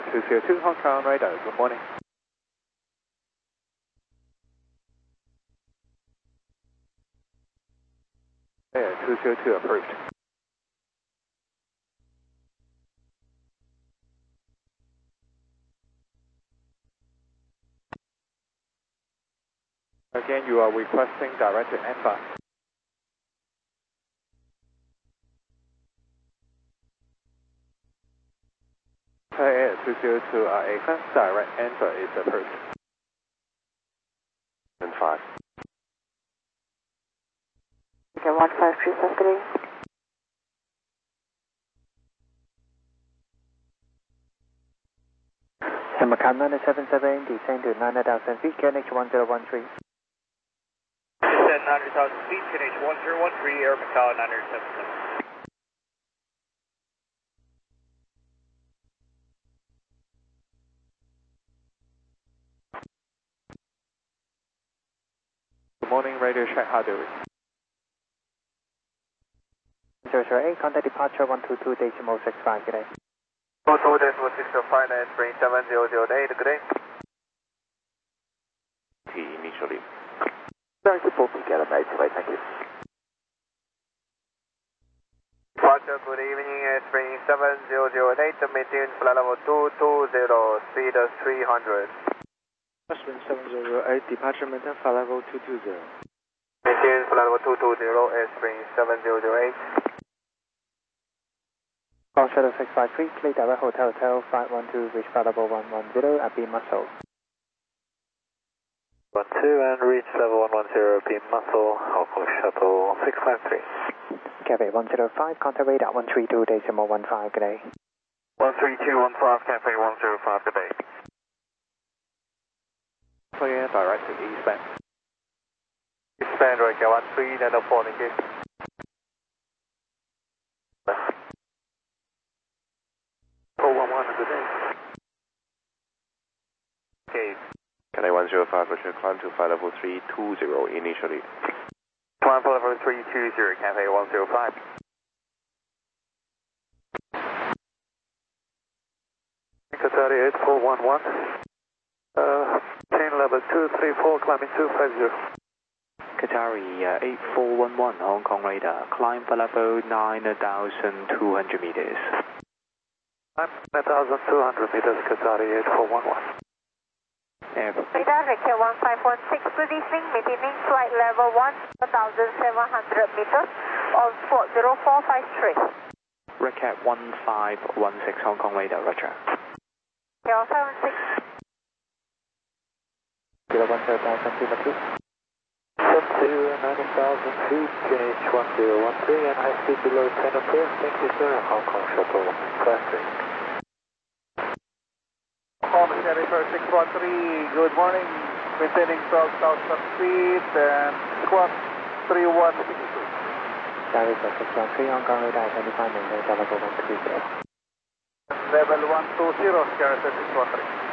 202 Hong Kong radar, good morning. Air 202 approved. Again, you are requesting direct to N5. Air 202 AFM, direct N5 is approved. N5. Okay, 15373. Macau 977, descend to 9,000 feet, KNH 1013. Descend 900,000 feet, KNH 1013, Air Macau 977. Good morning, radio check, how do we? 008, contact departure 122.65, good day. 122.65, spring 7008, good day. Initially. Very good, together, mate. Thank you. Departure, good evening, spring 7008, maintain flight level 220, speed 300. Spring 708, departure maintain flight level 220. Maintain flight level 220, spring 7008. Ground shuttle 653, clear direct hotel, flight 12, reach flight level 110 at B Muscle. 12 and reach level 110, B Muscle, Hong Kong shuttle 653. Cafe 105, contact radar 132.15, good day. 13215, Cafe 105, good day. Clear direct to eastbound. Eastbound, right, 13, and 4, thank you. Okay. Cathay 105, Roger, climb to flight level 320 initially. Climb flight level 320, Cathay 105. Qatar 8411. Chain level 234, climbing 250. Qatari 8411, Hong Kong radar, climb for level 9,200 meters. 9,200 meters, Qatari 8411. Radar record 1516, good evening, maintaining flight level 1,700 meters on spot 0453. Recat 1516, Hong Kong radar, roger. Okay, 176. 010,000 feet, approved. Up to 9,000 feet, KH 1013, and high speed below 10 approved. Thank you, sir. Hong Kong shuttle 653. Hong Kong Carrier 613, good morning. Maintaining 12,000 feet and squawk 3162. Carrier 613, Hong Kong radar, identify maintain level 130. Level 120, Carrier 613.